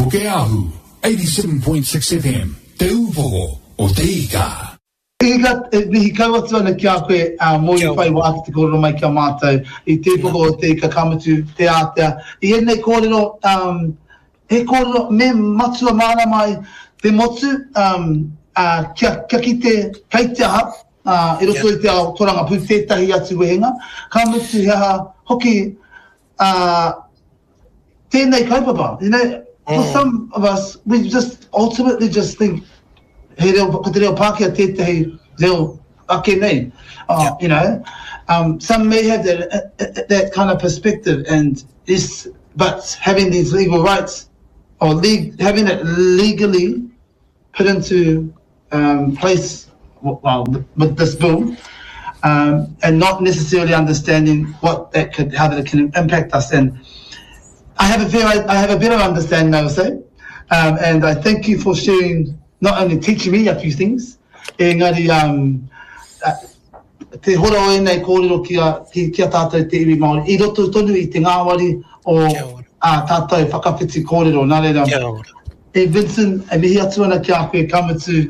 Ko ke ahu, 87.6 FM, te upo o te ika. He kaua tuana ki a koe mo i whai wa ake te kōrero mai ki a mātou I te poko o te ika kamatu te ātea. I enei kōrero, he kōrero me matua mana mai te motu kia ki te kei te aha I roto I te ao toranga pū tētahi atu wehenga. Kamutu he aha hoki tēnei kaupapa. You know, for some of us, we just ultimately just think he reo, ko te reo Pākehā tētahi reo ake nei. You know, some may have that kind of perspective and this, but having these legal rights or having it legally put into place with this bill and not necessarily understanding how that can impact us. And I have a better understanding, I would say, and I thank you for sharing, not only teaching me a few things, engari te hora o enei kōrero ki a tātou te iwi Māori, I roto tonu I te ngāwari o tātou whakawhiti kōrero, nā reira. Vincent, e mihi atu ana ki a koe kamatu,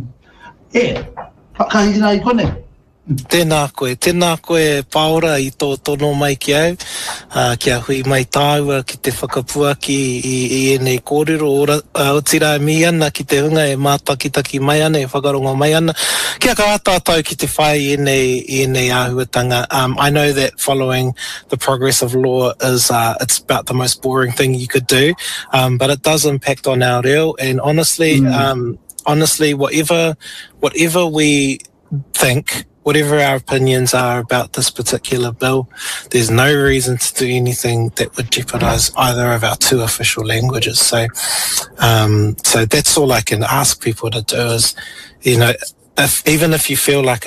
whakahina I kone. Tēnā koe paora I tō tono mai ki au, kia hui mai tāua ki te whakapuaki I enei kōrero, o tira mi ana ki te hunga e mātakitaki mai ana, e whakarongo mai ana, kia ka atatau ki te whai enei āhuatanga. I know that following the progress of law is, it's about the most boring thing you could do, but it does impact on our reo, and honestly, whatever we think, whatever our opinions are about this particular bill, there's no reason to do anything that would jeopardize either of our two official languages. So that's all I can ask people to do is, you know, even if you feel like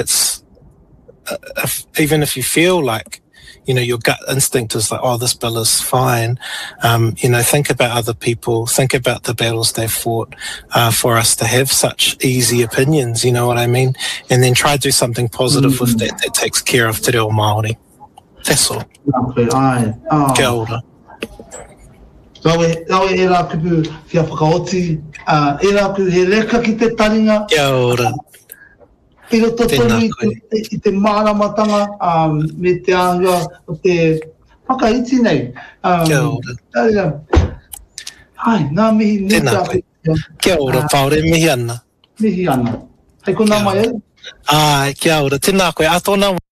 you know, your gut instinct is like, oh, this bill is fine. You know, think about other people, think about the battles they've fought for us to have such easy opinions, you know what I mean? And then try to do something positive with that takes care of te reo Māori. That's all. Kia ora. Rawe e rā kupu kia whakaoti, e rā kupu he reka ki te taringa. Kia ora. I roto tonu I te māramatanga me te āhua o te whakaiti nei. Kia ora. Hai, nā mihi ni Tēnā koe. Kia ora, Paore, mihi ana. Mihi ana. Hei ko nā mai e? Ai, kia ora, tēnā koe, a tōna